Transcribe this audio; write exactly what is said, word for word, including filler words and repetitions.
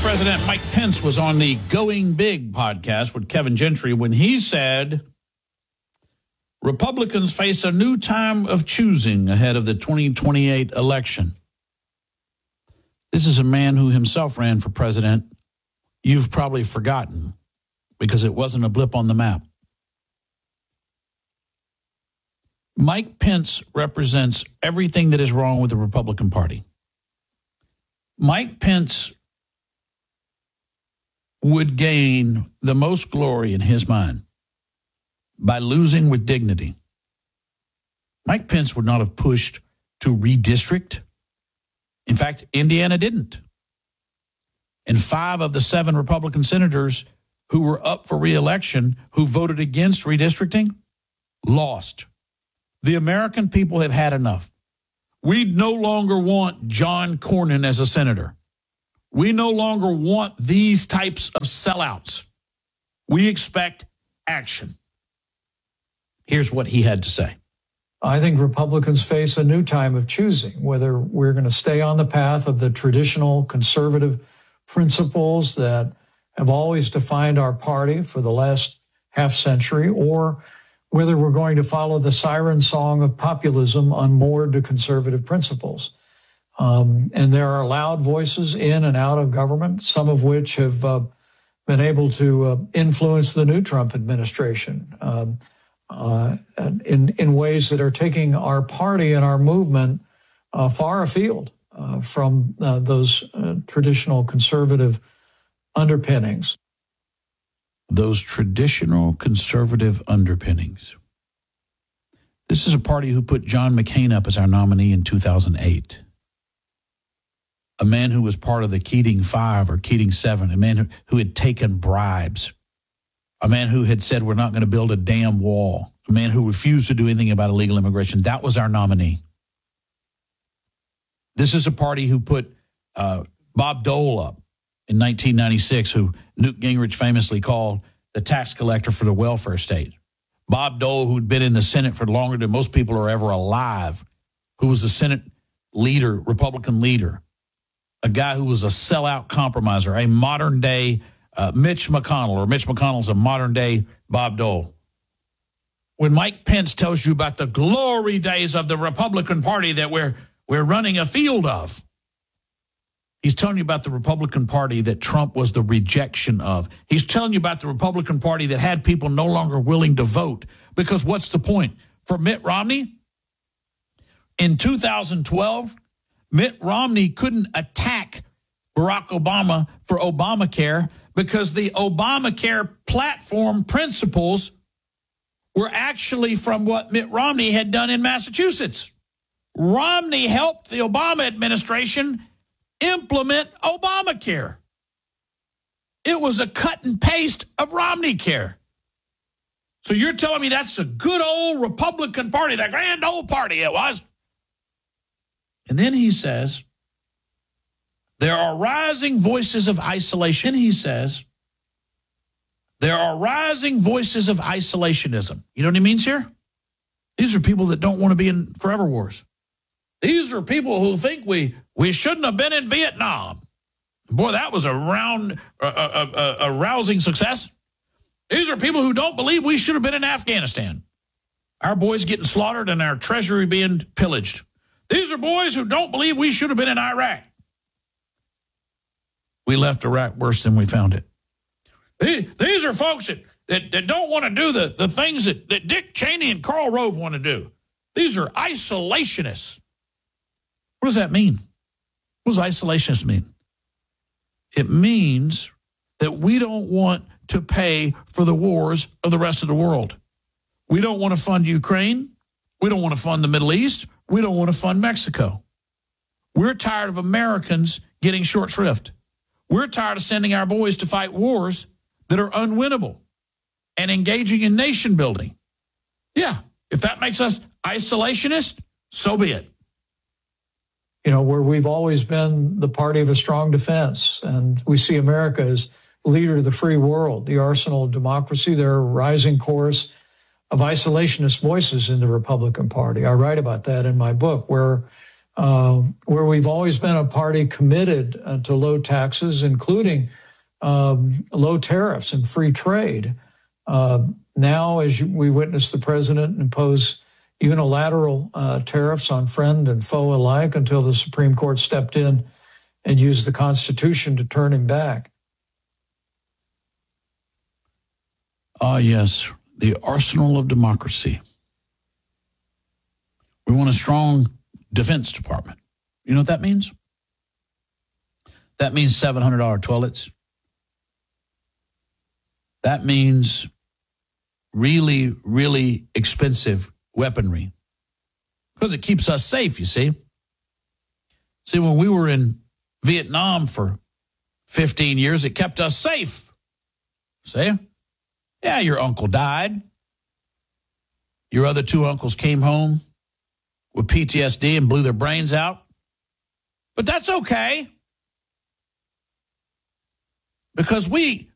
President Mike Pence was on the Going Big podcast with Kevin Gentry when he said Republicans face a new time of choosing ahead of the twenty twenty-eight election. This is a man who himself ran for president. You've probably forgotten because it wasn't a blip on the map. Mike Pence represents everything that is wrong with the Republican Party. Mike Pence would gain the most glory in his mind by losing with dignity. Mike Pence would not have pushed to redistrict. In fact, Indiana didn't. And five of the seven Republican senators who were up for re-election who voted against redistricting lost. The American people have had enough. We no longer want John Cornyn as a senator. We no longer want these types of sellouts. We expect action. Here's what he had to say. I think Republicans face a new time of choosing, whether we're going to stay on the path of the traditional conservative principles that have always defined our party for the last half century, or whether we're going to follow the siren song of populism unmoored to conservative principles. Um, and there are loud voices in and out of government, some of which have uh, been able to uh, influence the new Trump administration um, uh, in, in ways that are taking our party and our movement uh, far afield uh, from uh, those uh, traditional conservative underpinnings. Those traditional conservative underpinnings. This is a party who put John McCain up as our nominee in two thousand eight. A man who was part of the Keating Five or Keating Seven, a man who, who had taken bribes, a man who had said we're not going to build a damn wall, a man who refused to do anything about illegal immigration. That was our nominee. This is a party who put uh, Bob Dole up in nineteen ninety-six, who Newt Gingrich famously called the tax collector for the welfare state. Bob Dole, who'd been in the Senate for longer than most people are ever alive, who was the Senate leader, Republican leader, a guy who was a sellout compromiser, a modern-day uh, Mitch McConnell, or Mitch McConnell's a modern-day Bob Dole. When Mike Pence tells you about the glory days of the Republican Party that we're we're running afield of, he's telling you about the Republican Party that Trump was the rejection of. He's telling you about the Republican Party that had people no longer willing to vote. Because what's the point? For Mitt Romney, in two thousand twelve, Mitt Romney couldn't attack Barack Obama for Obamacare because the Obamacare platform principles were actually from what Mitt Romney had done in Massachusetts. Romney helped the Obama administration implement Obamacare. It was a cut and paste of Romney Care. So you're telling me that's a good old Republican Party, that grand old party it was? And then he says, there are rising voices of isolation. He says, there are rising voices of isolationism. You know what he means here? These are people that don't want to be in forever wars. These are people who think we, we shouldn't have been in Vietnam. Boy, that was a round, a, a, a, a rousing success. These are people who don't believe we should have been in Afghanistan. Our boys getting slaughtered and our treasury being pillaged. These are boys who don't believe we should have been in Iraq. We left Iraq worse than we found it. These are folks that, that, that don't want to do the, the things that, that Dick Cheney and Karl Rove want to do. These are isolationists. What does that mean? What does isolationist mean? It means that we don't want to pay for the wars of the rest of the world. We don't want to fund Ukraine. We don't want to fund the Middle East. We don't want to fund Mexico. We're tired of Americans getting short shrift. We're tired of sending our boys to fight wars that are unwinnable and engaging in nation building. Yeah, if that makes us isolationist, so be it. You know, where we've always been the party of a strong defense, and we see America as leader of the free world, the arsenal of democracy. There are a rising chorus of isolationist voices in the Republican Party. I write about that in my book, where uh, where we've always been a party committed uh, to low taxes, including um, low tariffs and free trade. Uh, now, as you, we witnessed the president impose unilateral uh, tariffs on friend and foe alike until the Supreme Court stepped in and used the Constitution to turn him back. Ah, yes, the arsenal of democracy. We want a strong Defense Department. You know what that means? That means seven hundred dollars toilets. That means really, really expensive weaponry because it keeps us safe, you see. See, when we were in Vietnam for fifteen years, it kept us safe. See? Yeah, your uncle died. Your other two uncles came home with P T S D and blew their brains out. But that's okay. Because we